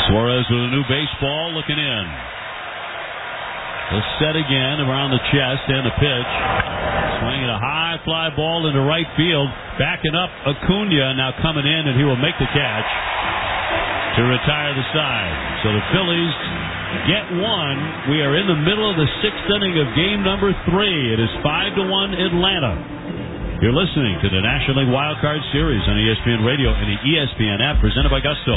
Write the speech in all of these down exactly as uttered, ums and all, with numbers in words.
Suarez with a new baseball looking in. The set again around the chest and the pitch. Swinging a high fly ball into right field. Backing up Acuna now coming in, and he will make the catch to retire the side. So the Phillies get one. We are in the middle of the sixth inning of game number three. It is five to one Atlanta. You're listening to the National League Wild Card Series on E S P N Radio and the E S P N app, presented by Gusto.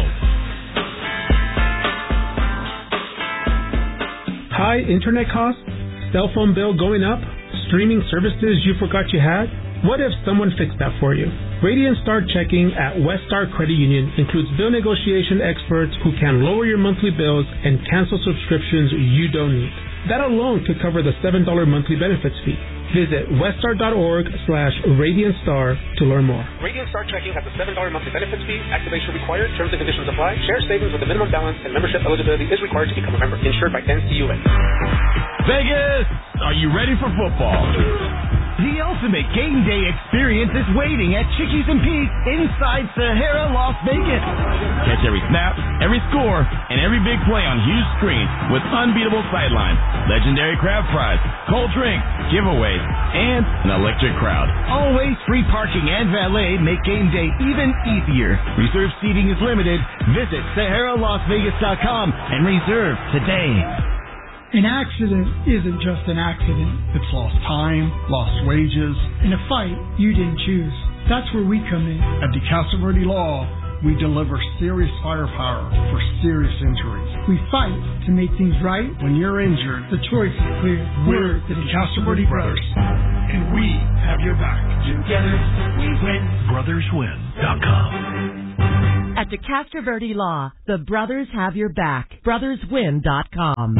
High internet costs? Cell phone bill going up? Streaming services you forgot you had? What if someone fixed that for you? Radiant Star Checking at West Star Credit Union includes bill negotiation experts who can lower your monthly bills and cancel subscriptions you don't need. That alone could cover the seven dollars monthly benefits fee. Visit weststar.org slash Radiant Star to learn more. Radiant Star Checking has a seven dollars monthly benefits fee. Activation required. Terms and conditions apply. Share savings with a minimum balance and membership eligibility is required to become a member. Insured by N C U A. Vegas, are you ready for football? The ultimate game day experience is waiting at Chickies and Pete's inside Sahara, Las Vegas. Catch every snap, every score, and every big play on huge screens with unbeatable sidelines, legendary crab fries, cold drinks, giveaways, and an electric crowd. Always free parking and valet make game day even easier. Reserve seating is limited. Visit Sahara Las Vegas dot com and reserve today. An accident isn't just an accident. It's lost time, lost wages, in a fight you didn't choose. That's where we come in. At DeCastro Verde Law, we deliver serious firepower for serious injuries. We fight to make things right. When you're injured, the choice is clear. We're the DeCastro Verde Brothers, and we have your back. Together, we win. brothers win dot com. At DeCastro Verde Law, the brothers have your back. brothers win dot com.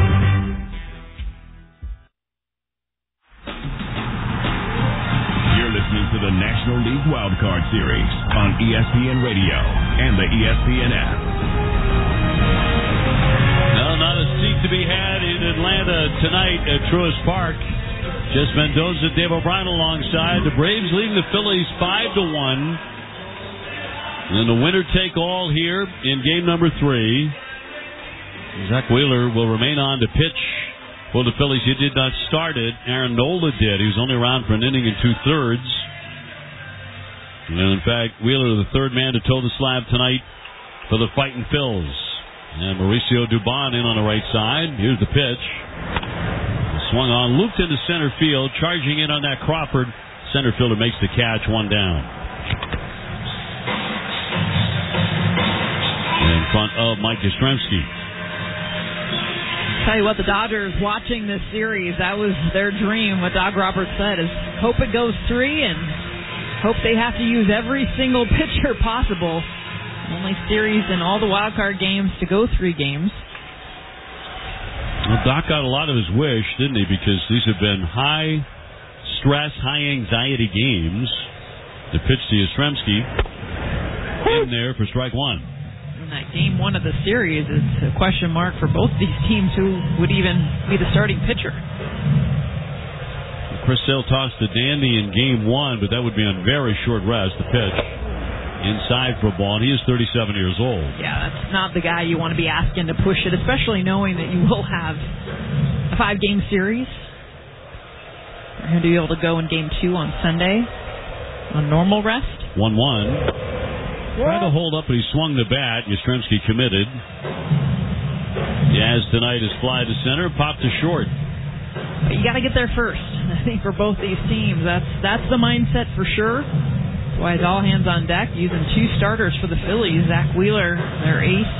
Listening to the National League Wild Card Series on E S P N Radio and the E S P N app. No, not a seat to be had in Atlanta tonight at Truist Park. Just Mendoza, Dave O'Brien alongside. The Braves leading the Phillies five to one. And the winner take all here in game number three. Zach Wheeler will remain on to pitch for the Phillies. He did not start it. Aaron Nola did. He was only around for an inning and two-thirds. And in fact, Wheeler, the third man to toe the slab tonight for the Fightin' Phils. And Mauricio Dubon in on the right side. Here's the pitch. Swung on, looped into center field, charging in on that Crawford. Center fielder makes the catch, one down. In front of Mike Yastrzemski. Tell you what, the Dodgers watching this series, that was their dream. What Doc Roberts said is hope it goes three and hope they have to use every single pitcher possible. Only series in all the wild card games to go three games. Well, Doc got a lot of his wish, didn't he? Because these have been high stress, high anxiety games. The pitch to Yastrzemski in there for strike one. That game one of the series is a question mark for both these teams. Who would even be the starting pitcher? Chris Sale tossed to Dandy in game one, but that would be on very short rest. The pitch inside for a ball, and he is thirty-seven years old. Yeah, that's not the guy you want to be asking to push it, especially knowing that you will have a five-game series. You're going to be able to go in game two on Sunday on normal rest. one one. Tried to hold up, but he swung the bat. Yastrzemski committed. Yaz tonight is fly to center, popped to short. But you got to get there first. I think for both these teams, that's that's the mindset for sure. That's why it's all hands on deck, using two starters for the Phillies. Zach Wheeler, their ace.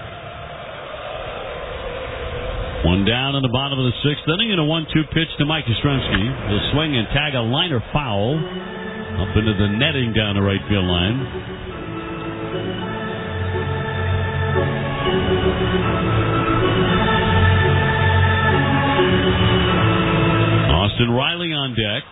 One down in the bottom of the sixth inning, and a one two pitch to Mike Yastrzemski. He'll swing and tag a liner foul up into the netting down the right field line. Austin Riley on deck.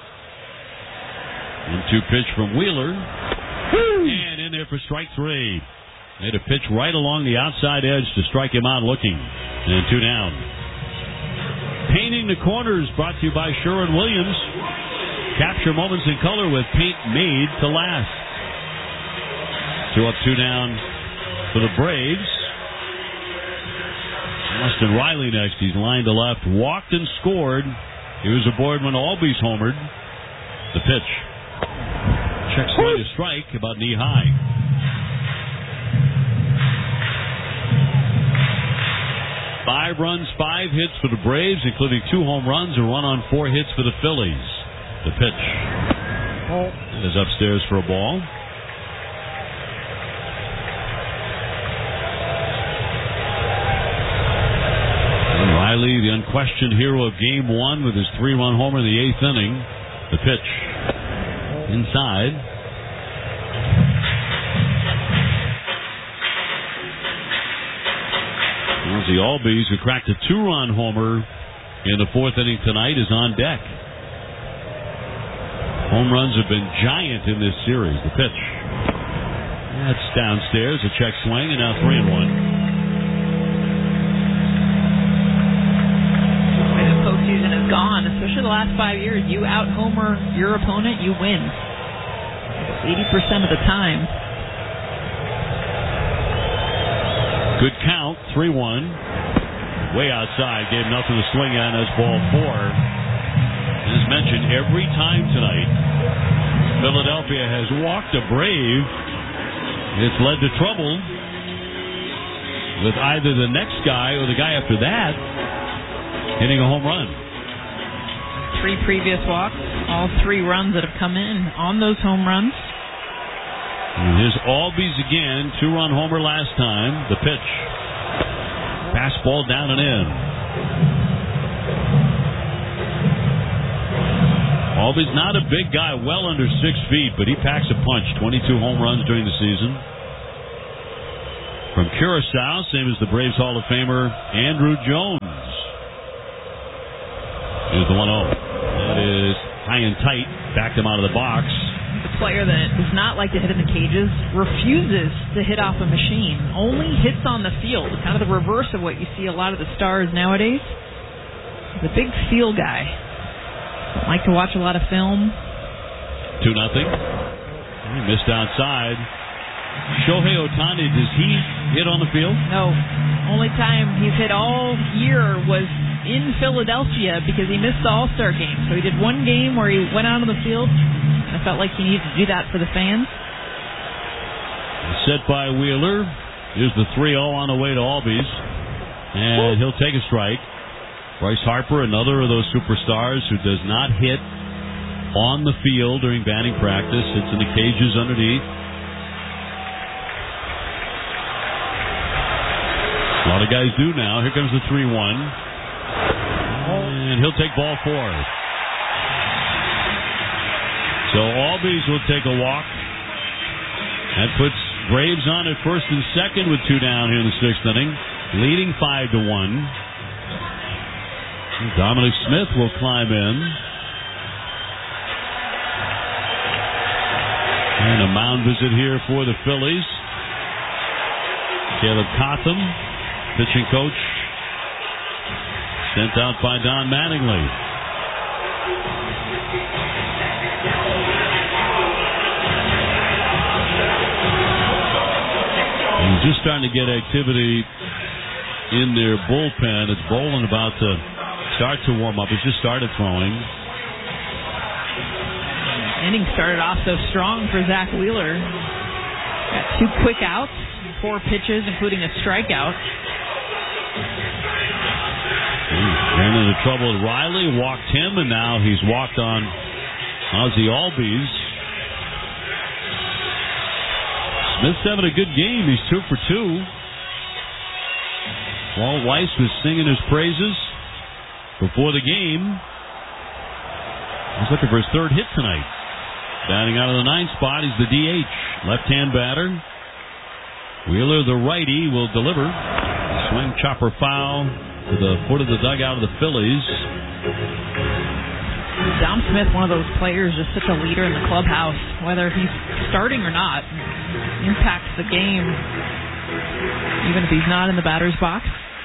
one two pitch from Wheeler. And in there for strike three. Made a pitch right along the outside edge to strike him out looking. And two down. Painting the corners brought to you by Sherwin-Williams. Capture moments in color with paint made to last. Two up, two down for the Braves. Austin Riley next. He's lined to left, walked and scored. He was aboard when Albies homered. The pitch. Check swing a strike about knee high. Five runs, five hits for the Braves, including two home runs and one on four hits for the Phillies. The pitch. It is upstairs for a ball. And Riley, the unquestioned hero of game one with his three-run homer in the eighth inning. The pitch. Inside. The Albies, who cracked a two-run homer in the fourth inning tonight, is on deck. Home runs have been giant in this series. The pitch. That's downstairs. A check swing, and now three and one. The way the postseason has gone, especially the last five years, you out-homer your opponent, you win. eighty percent of the time. Good count, three one. Way outside, gave nothing to swing at as ball four. As mentioned, every time tonight Philadelphia has walked a Brave, it's led to trouble with either the next guy or the guy after that hitting a home run. Three previous walks, all three runs that have come in on those home runs. And here's Albies again, two-run homer last time. The pitch. Fastball down and in. Albies not a big guy, well under six feet, but he packs a punch. twenty-two home runs during the season. From Curacao, same as the Braves Hall of Famer Andruw Jones. Here's the one oh. That is high and tight. Backed him out of the box. The player that does not like to hit in the cages refuses to hit off a machine, only hits on the field. Kind of the reverse of what you see a lot of the stars nowadays. He's a big feel guy. Don't like to watch a lot of film. Two nothing. He missed outside. Shohei Ohtani, does he hit on the field? No. Only time he's hit all year was in Philadelphia because he missed the All-Star game. So he did one game where he went out on the field. I felt like he needed to do that for the fans. Set by Wheeler. Here's the three oh on the way to Albies. And he'll take a strike. Bryce Harper, another of those superstars who does not hit on the field during batting practice. Sits in the cages underneath. A lot of guys do now. Here comes the three one. And he'll take ball four. So Albies will take a walk. That puts Braves on at first and second with two down here in the sixth inning, leading five to one. Dominic Smith will climb in. And a mound visit here for the Phillies. Caleb Cotham, pitching coach, sent out by Don Mattingly. He's just starting to get activity in their bullpen. It's Bolin about to start to warm up. He's just started throwing. Inning started off so strong for Zach Wheeler. Got two quick outs, four pitches, including a strikeout. He ran into trouble with Riley, walked him, and now he's walked on Ozzie Albies. Smith's having a good game. He's two for two. Walt Weiss was singing his praises before the game. He's looking for his third hit tonight. Batting out of the ninth spot, he's the D H. Left-hand batter. Wheeler, the righty, will deliver. Swing chopper foul to the foot of the dugout of the Phillies. Dom Smith, one of those players, just such a leader in the clubhouse, whether he's starting or not. Impacts the game, even if he's not in the batter's box.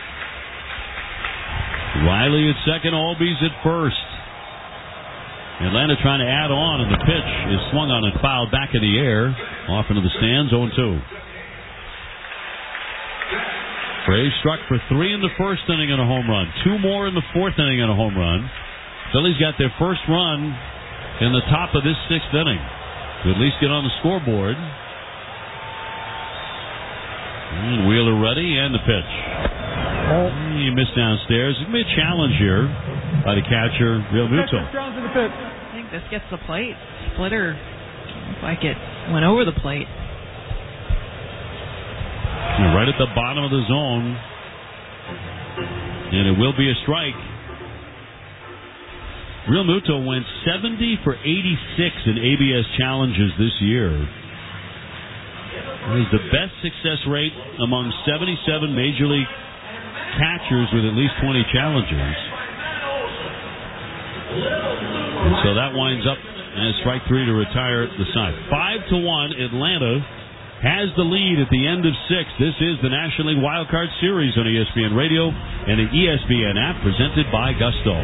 Riley at second, Albies at first. Atlanta trying to add on, and the pitch is swung on and fouled back in the air, off into the stands, oh and two. Braves struck for three in the first inning and a home run. Two more in the fourth inning and a home run. Phillies got their first run in the top of this sixth inning to at least get on the scoreboard. And Wheeler ready, and the pitch. He missed downstairs. It's going to be a challenge here by the catcher, Real Muto. I think this gets the plate. Splitter looks like it went over the plate. Right at the bottom of the zone. And it will be a strike. Real Muto went seventy for eighty-six in A B S challenges this year. It is the best success rate among seventy-seven Major League catchers with at least twenty challenges. And so that winds up as strike three to retire the side. Five to one, Atlanta has the lead at the end of six. This is the National League Wild Card Series on E S P N Radio and the E S P N app, presented by Gusto.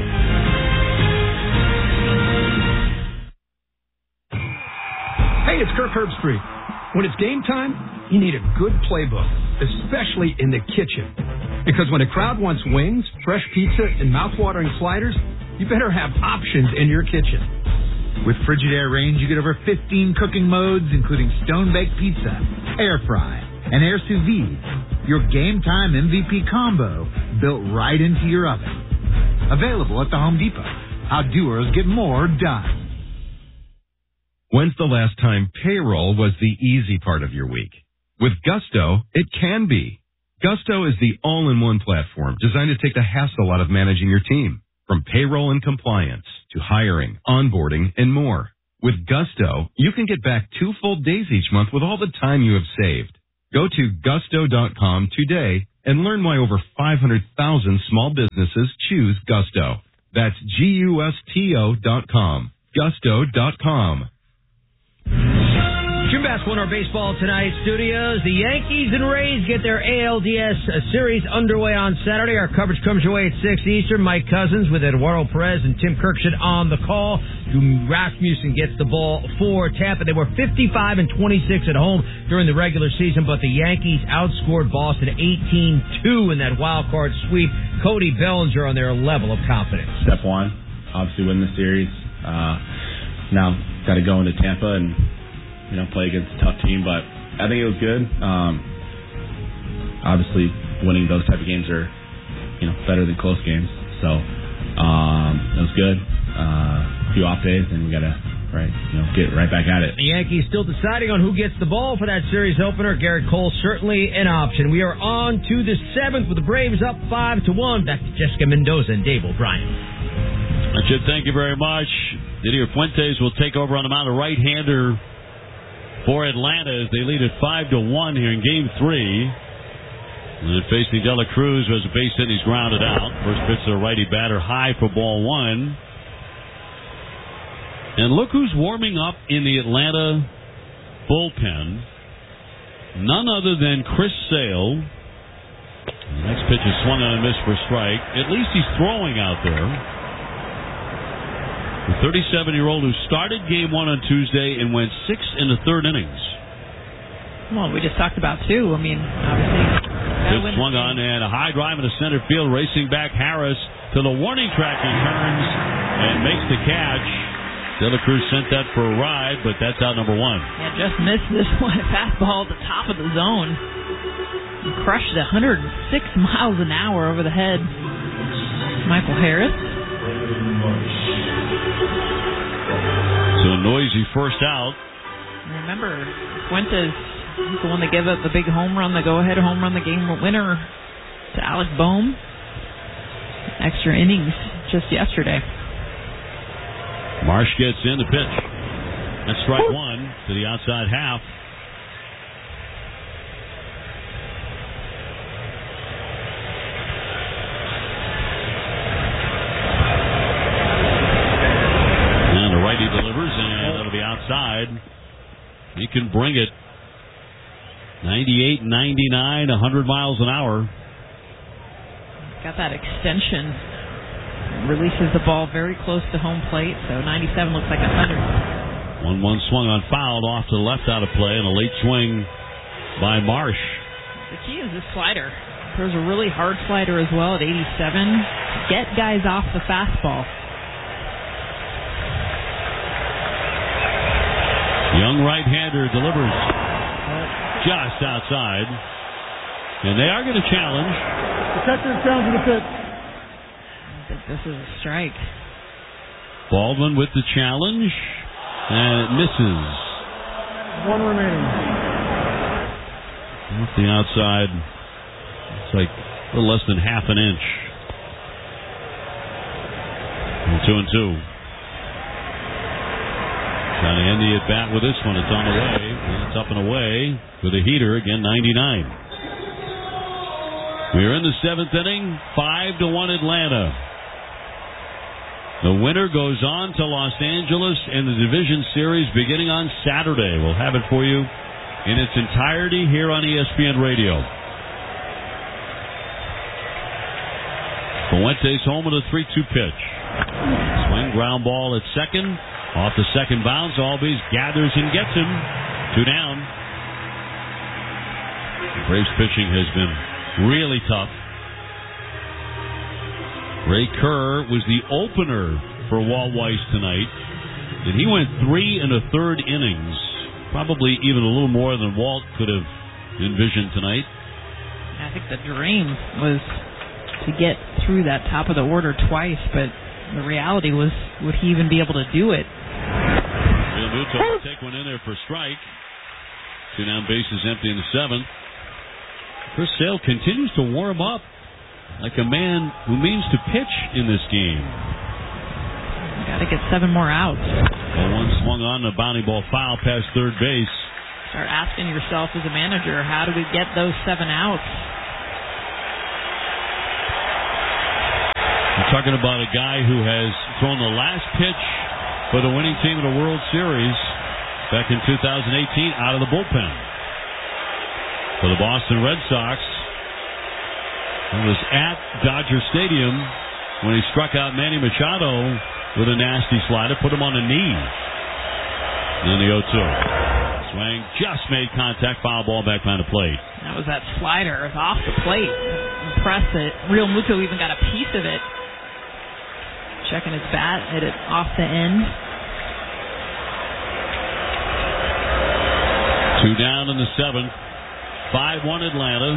Hey, it's Kirk Herbstreit. When it's game time, you need a good playbook, especially in the kitchen. Because when a crowd wants wings, fresh pizza, and mouth-watering sliders, you better have options in your kitchen. With Frigidaire range, you get over fifteen cooking modes, including stone-baked pizza, air fry, and air sous vide. Your game time M V P combo built right into your oven. Available at the Home Depot. How doers get more done. When's the last time payroll was the easy part of your week? With Gusto, it can be. Gusto is the all-in-one platform designed to take the hassle out of managing your team. From payroll and compliance to hiring, onboarding, and more. With Gusto, you can get back two full days each month with all the time you have saved. Go to gusto dot com today and learn why over five hundred thousand small businesses choose Gusto. That's G U S T O dot com. gusto dot com. Jim Bass, Winter Baseball Tonight Studios. The Yankees and Rays get their A L D S series underway on Saturday. Our coverage comes your way at six Eastern. Mike Cousins with Eduardo Perez and Tim Kirkshed on the call. Rasmussen gets the ball for Tampa. They were fifty-five and twenty-six at home during the regular season, but the Yankees outscored Boston eighteen two in that wild card sweep. Cody Bellinger on their level of confidence. Step one, obviously win the series. Uh, now got to go into Tampa and you know, play against a tough team, but I think it was good. Um, obviously, winning those type of games are, you know, better than close games. So um, it was good. Uh, a few off days, and we got to right, you know, get right back at it. The Yankees still deciding on who gets the ball for that series opener. Garrett Cole certainly an option. We are on to the seventh with the Braves up five to one. Back to Jessica Mendoza and Dave O'Brien. Richard, thank you very much. Didier Fuentes will take over on the mound, a right-hander for Atlanta as they lead at five to one here in Game Three. And then facing De La Cruz, who has a base hit, he's grounded out. First pitch to a righty batter, high for ball one. And look who's warming up in the Atlanta bullpen. None other than Chris Sale. The next pitch is swung on and missed for strike. At least he's throwing out there. The thirty-seven-year-old who started game one on Tuesday and went six in the third innings. Well, we just talked about two. I mean, obviously. Just swung on and a high drive into center field. Racing back Harris to the warning track. He turns and makes the catch. De La Cruz sent that for a ride, but that's out number one. Yeah, just missed this one. Fastball at the top of the zone. He crushed it one hundred six miles an hour over the head. Michael Harris. So a noisy first out. Remember, Fuentes is the one that gave up the big home run, the go-ahead home run, the game winner to Alec Bohm. Extra innings just yesterday. Marsh gets in the pitch. That's strike one to the outside half. He delivers, and that'll be outside. He can bring it. ninety-eight, ninety-nine, one hundred miles an hour. Got that extension. Releases the ball very close to home plate, so ninety-seven looks like one hundred. one one swung on, fouled off to the left out of play, and a late swing by Marsh. The key is the slider. There's a really hard slider as well at eighty-seven. Get guys off the fastball. Young right-hander delivers just outside. And they are going to challenge. The catcher is down to the pitch. I think this is a strike. Baldwin with the challenge. And it misses. One remaining. Off the outside. It's like a little less than half an inch. And two and two. Trying to end the at-bat with this one. It's on the way. It's up and away with a heater. Again, ninety-nine. We are in the seventh inning. Five to one Atlanta. The winner goes on to Los Angeles in the division series beginning on Saturday. We'll have it for you in its entirety here on E S P N Radio. Fuentes home with a three two pitch. Swing, ground ball at second. Off the second bounce, Albies gathers and gets him. Two down. Braves pitching has been really tough. Ray Kerr was the opener for Walt Weiss tonight, and he went three and a third innings, probably even a little more than Walt could have envisioned tonight. I think the dream was to get through that top of the order twice, but the reality was, would he even be able to do it? Realmuto will take one in there for a strike. Two down, bases empty in the seventh. Chris Sale continues to warm up like a man who means to pitch in this game. Got to get seven more outs. Well, one swung on, a bounty ball foul past third base. Start asking yourself as a manager, how do we get those seven outs? We're talking about a guy who has thrown the last pitch for the winning team in the World Series back in two thousand eighteen out of the bullpen. For the Boston Red Sox, it was at Dodger Stadium when he struck out Manny Machado with a nasty slider, put him on a knee. And then the oh two. Swing, just made contact, foul ball back behind the plate. That was that slider. It was off the plate. Impressed that Realmuto even got a piece of it. Checking his bat, hit it off the end. Two down in the seventh. five one Atlanta.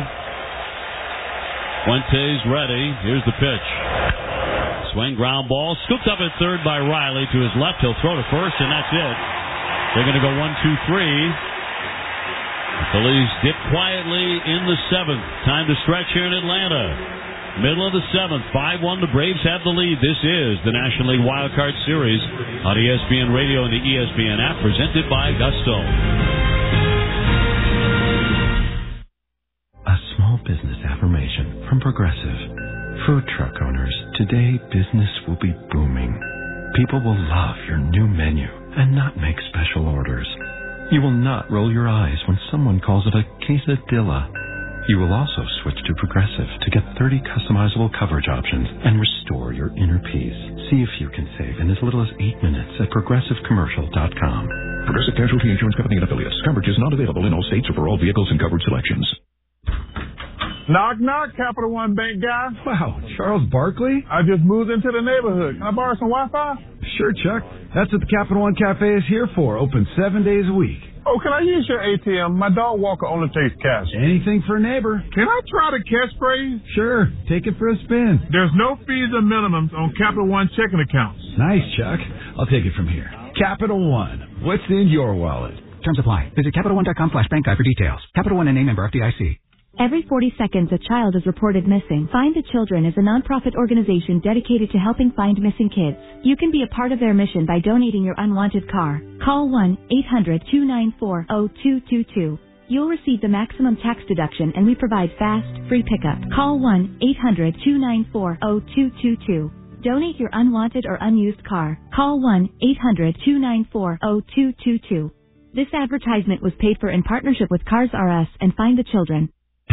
Fuentes ready. Here's the pitch. Swing, ground ball. Scooped up at third by Riley. To his left, he'll throw to first, and that's it. They're going to go one, two, three. The Phillies dip quietly in the seventh. Time to stretch here in Atlanta. Middle of the seventh, five one, the Braves have the lead. This is the National League Wild Card Series on E S P N Radio and the E S P N app, presented by Gusto. A small business affirmation from Progressive. Food truck owners, today business will be booming. People will love your new menu and not make special orders. You will not roll your eyes when someone calls it a quesadilla. You will also switch to Progressive to get thirty customizable coverage options and restore your inner peace. See if you can save in as little as eight minutes at progressive commercial dot com. Progressive Casualty Insurance Company and Affiliates. Coverage is not available in all states or for all vehicles and coverage selections. Knock, knock, Capital One Bank guy. Wow, Charles Barkley? I just moved into the neighborhood. Can I borrow some Wi-Fi? Sure, Chuck. That's what the Capital One Cafe is here for. Open seven days a week. Oh, can I use your A T M? My dog walker only takes cash. Anything for a neighbor. Can I try the catchphrase? Sure. Take it for a spin. There's no fees or minimums on Capital One checking accounts. Nice, Chuck. I'll take it from here. Capital One. What's in your wallet? Terms apply. Visit Capital One dot com slash bank guide for details. Capital One and a member F D I C. Every forty seconds, a child is reported missing. Find the Children is a nonprofit organization dedicated to helping find missing kids. You can be a part of their mission by donating your unwanted car. Call one eight hundred two nine four zero two two two. You'll receive the maximum tax deduction, and we provide fast, free pickup. Call one eight hundred two nine four zero two two two. Donate your unwanted or unused car. Call one eight hundred two nine four zero two two two. This advertisement was paid for in partnership with Cars R Us and Find the Children.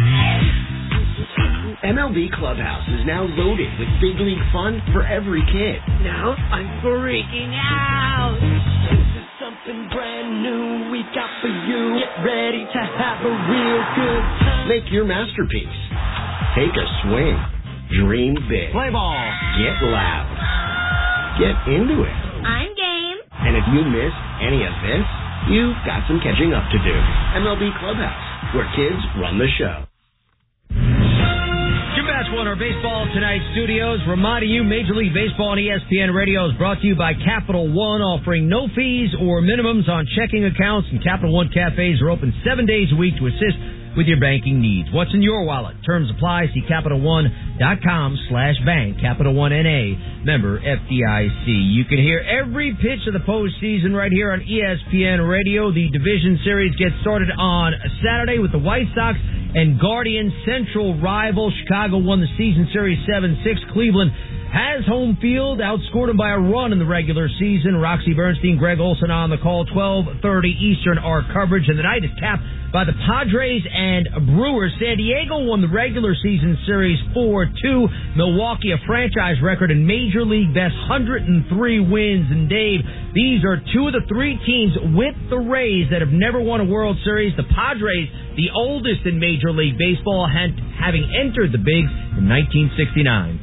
M L B Clubhouse is now loaded with big league fun for every kid. Now I'm freaking out. This is something brand new we got for you. Get ready to have a real good time. Make your masterpiece. Take a swing. Dream big. Play ball. Get loud. Get into it. I'm game. And if you miss any of this, you've got some catching up to do. M L B Clubhouse, where kids run the show. Jim Basketball in our Baseball Tonight studios, reminding you Major League Baseball and E S P N Radio is brought to you by Capital One, offering no fees or minimums on checking accounts, and Capital One cafes are open seven days a week to assist with your banking needs. What's in your wallet? Terms apply. See Capital One dot com slash bank. Capital One N A, member F D I C. You can hear every pitch of the postseason right here on E S P N Radio. The division series gets started on Saturday with the White Sox and Guardians, central rival. Chicago won the season series seven six. Cleveland has home field, outscored them by a run in the regular season. Roxy Bernstein, Greg Olson on the call. twelve thirty Eastern, our coverage. And the night is capped by the Padres and Brewers. San Diego won the regular season series four two. Milwaukee, a franchise record in Major League best, one hundred three wins. And Dave, these are two of the three teams with the Rays that have never won a World Series. The Padres, the oldest in Major League Baseball, having entered the bigs in nineteen sixty-nine.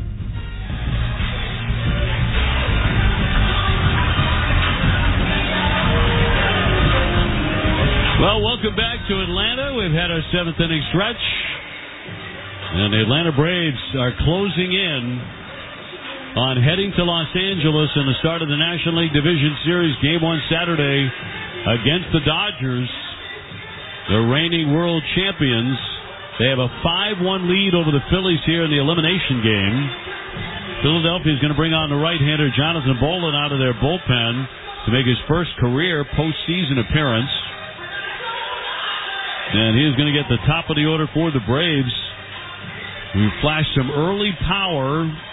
Well, welcome back to Atlanta. We've had our seventh inning stretch, and the Atlanta Braves are closing in on heading to Los Angeles in the start of the National League Division Series. Game one Saturday against the Dodgers, the reigning world champions. They have a five one lead over the Phillies here in the elimination game. Philadelphia is going to bring on the right-hander Jonathan Bolin out of their bullpen to make his first career postseason appearance. And he is going to get the top of the order for the Braves. We flashed some early power